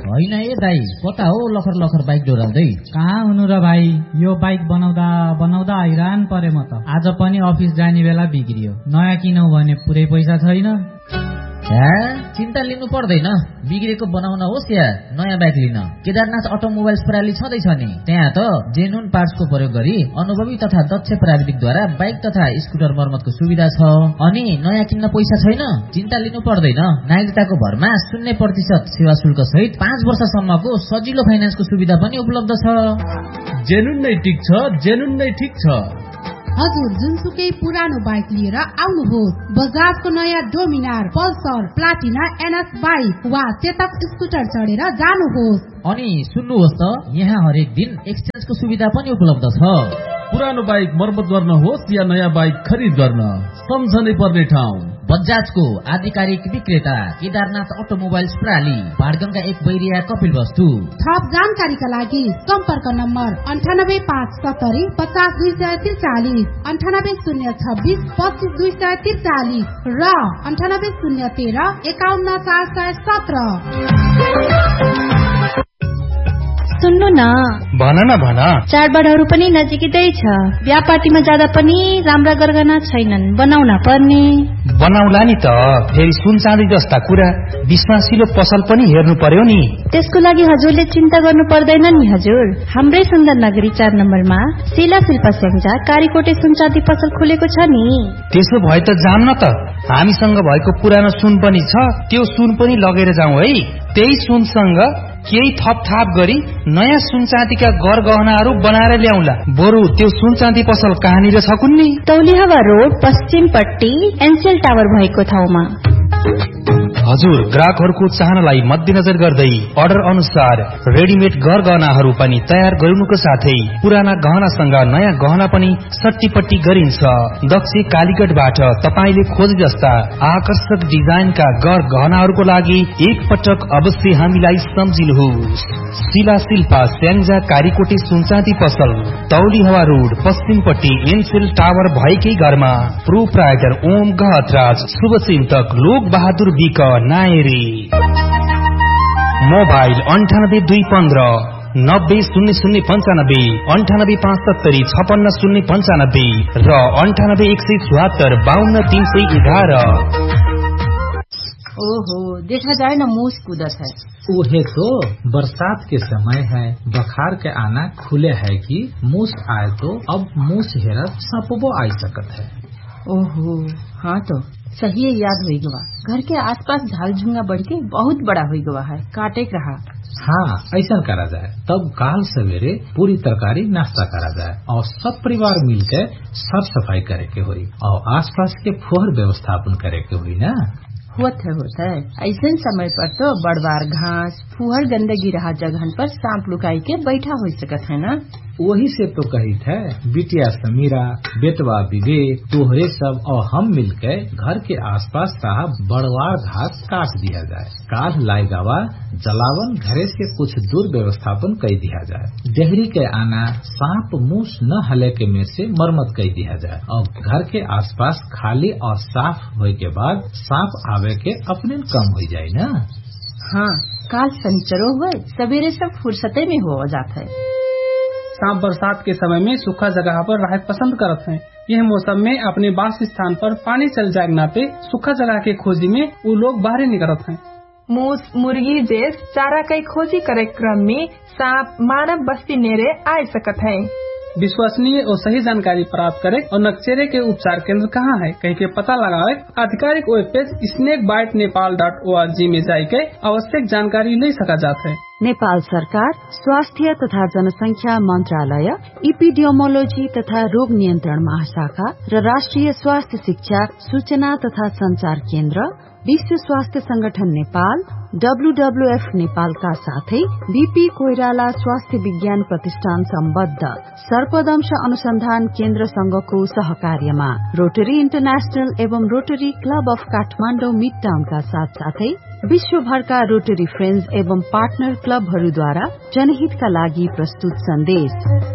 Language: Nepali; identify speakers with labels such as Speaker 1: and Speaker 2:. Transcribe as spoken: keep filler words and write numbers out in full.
Speaker 1: होइन ए दाई, कता हो लखर लखर बाइक डोराउँदै?
Speaker 2: कहाँ हुनु र भाइ, यो बाइक बनाउँदा बनाउँदा हैरान परे म त। आज पनि अफिस जाने बेला बिग्रियो। नयाँ किनौ भने पुरै पैसा छैन।
Speaker 1: हे, चिन्ता लिनु पर्दैन, बिग्रेको बनाउन होस् या नयाँ बाइक लिन, केदारनाथ अटोमोबाइल्स प्रणाली छँदैछ नि। त्यहाँ त जेन्युन पार्ट्सको प्रयोग गरी अनुभवी तथा दक्ष प्राविधिकद्वारा बाइक तथा स्कुटर मर्मतको सुविधा छ। अनि नयाँ किन्न पैसा छैन, चिन्ता लिनु पर्दैन। नागरिकताको भरमा शून्य प्रतिशत सेवा शुल्क सहित पाँच वर्षसम्मको सजिलो फाइनेन्सको सुविधा पनि उपलब्ध छ।
Speaker 3: जेन्युन नै ठिक छ, जेन्युन नै ठिक छ।
Speaker 4: हजुर जुनसुकै पुरानो बाइक लिएर आउनुहोस्। बजाजको नयाँ Dominar, Pulsar, Platina, NS bike वा चेतक स्कुटर चढेर जानुहोस्।
Speaker 1: अनि सुन्नुहोस् त, यहाँ हरेक दिन एक्सचेन्जको सुविधा पनि उपलब्ध छ।
Speaker 3: पुरानो बाइक मर्मत गर्न होस् या नयाँ बाइक खरिद गर्न, सम्झनै पर्ने ठाउँ
Speaker 1: बजाजको आधिकारिक विक्रेता केदारनाथ अटोमोबाइल्स प्रणाली, बाडगंगा एक बैरिया कपिल वस्तु।
Speaker 4: थप जानकारीका लागि सम्पर्क नम्बर अन्ठानब्बे पाँच सत्तरी पचास दुई सय त्रिचालिस, अन्ठानब्बे शून्य छब्बिस पच्चिस दुई सय त्रिचालिस र अन्ठानब्बे शून्य तेह्र एकाउन्न चार सय सत्र।
Speaker 5: सुन्नु न,
Speaker 6: भन न भन।
Speaker 5: चाडबाडहरू पनि नजिकै छ, बिहा पार्टीमा जाँदा पनि राम्रा गरगहना छैनन्, बनाउन पर्ने।
Speaker 6: बनाउला नि त, फेरि सुन चाँदी जस्ता कुरा, विश्वासिलो पसल पनि हेर्नु पर्यो नि।
Speaker 5: त्यसको लागि हजुरले चिन्ता गर्नु पर्दैन नि हजुर। हाम्रै सुन्दर नगरी चार नम्बरमा शिला शिल्पा स्याङ्जा कारीकोटे सुन चाँदी पसल खुलेको छ नि।
Speaker 6: त्यसो भए त जाम न त, हामीसँग भएको पुरानो सुन पनि छ, त्यो सुन पनि लगेर जाउँ है। त्यही सुनसँग केही थप थाप गरी नयाँ सुन चाँदीका गर गहनाहरू बनाएर ल्याउला। बरु त्यो सुन चाँदी पसल कहाँनिर छ कुन्नी?
Speaker 5: तौलिहावा रोड पश्चिमपट्टि एनसेल टावर भएको ठाउँमा।
Speaker 6: हजुर, ग्राहकहरूको चाहनालाई मध्यनजर गर्दै अर्डर अनुसार रेडिमेड गर गहनाहरू पनि तयार गर्नुको साथै पुराना गहनासँग नयाँ गहना पनि सट्टीपट्टी गरिन्छ। दक्ष कालीगढबाट तपाईले खोजे जस्ता आकर्षक डिजाइनका गर गहनाहरूको लागि एक पटक अवश्य हामीलाई सम्झिनुहोस्। शिला शिल्पा स्याङ्जा कारीकोटे सुनचाँदी पसल, तौलिहावा रोड पश्चिमपट्टि एनसेल टावर भएकै घरमा। प्रोप्राइटर ओम गहतराज, शुभचिन्तक लोक बहादुर विक नायरी। मोबाइल अन्ठानब्बे दुई पन्ध्र नब्बे शून्य शून्य पञ्चानब्बे, अन्ठानब्बे पाँच सत्तरी छपन्न शून्य पञ्चानब्बे र अन्ठानब्बे एक सय चौहत्तर बाहन्न तीन सय एघार।
Speaker 7: ओहो, देखा जाए न मूस कूदत है।
Speaker 8: उहे तो बरसात के समय है, बखार के आना खुले है कि मूस आए तो अब मूस हेरत सपबो आई सकत है।
Speaker 7: ओहो, हाँ तो सही याद हुई गवा। घर के आसपास झाल झुंगा बढ़ के बहुत बड़ा हुई गवा है, काटे रहा।
Speaker 8: हाँ, ऐसा करा जाए, तब काल सवेरे पूरी तरकारी नाश्ता करा जाए और सब परिवार मिलकर साफ सफाई करे के हुई और आसपास के फोहर व्यवस्थापन करे के हुई ना।
Speaker 7: होत है होत है ऐसे समय पर तो बड़वार घास फुहर गंदगी रहा जगहन पर सांप लुकाई के बैठा हो सकत है ना।
Speaker 8: वही से तो कही थे बिटिया समीरा, बेटवा विवेक, तोहरे सब और हम मिलकर घर के आसपास साहब बड़वार घास काट दिया जाए। काल लाएगावा जलावन घरे से कुछ दूर व्यवस्थापन कर दिया जाए। डेहरी के आना सांप मूस न हले के में से मरम्मत कर दिया जाए और घर के आसपास खाली और साफ होने के बाद सांप आवे के अपने कम हो जाए ना।
Speaker 7: हाँ, काल संचरो हुए सवेरे सब फुर्सते में हो जाता है।
Speaker 9: सांप बरसात के समय में सूखा जगह पर रहना पसंद करते हैं। यह मौसम में अपने वास स्थान पर पानी चल जाए नाते सूखा जगह के खोजी में वो लोग बाहर निकलते हैं।
Speaker 10: मूस मुर्गी जैस चारा कई खोजी करे क्रम में सांप मानव बस्ती नेरे आ सकत है।
Speaker 9: विश्वसनीय और सही जानकारी प्राप्त करें और नक्शेरे के उपचार केंद्र कहाँ है कहीं के पता लगाए। आधिकारिक web page snake bite Nepal dot O R G में जाके आवश्यक जानकारी ले सका जाता है।
Speaker 11: नेपाल सरकार स्वास्थ्य तथा जनसंख्या मंत्रालय, इपिडियोमोलोजी तथा रोग नियन्त्रण महाशाखा र राष्ट्रिय स्वास्थ्य शिक्षा सूचना तथा संचार केन्द्र, विश्व स्वास्थ्य संगठन नेपाल, डब्ल्यूडब्ल्यूएफ नेपालका साथै बीपी कोइराला स्वास्थ्य विज्ञान प्रतिष्ठान सम्बद्ध सर्पदंश अनुसन्धान केन्द्र संघको सहकार्यमा रोटरी इन्टरनेशनल एवं rotary club of Kathmandu mid टाउनका साथ साथै विश्वभरका रोटरी फ्रेन्ड्स एवं पार्टनर क्लबहरूद्वारा जनहितका लागि प्रस्तुत सन्देश।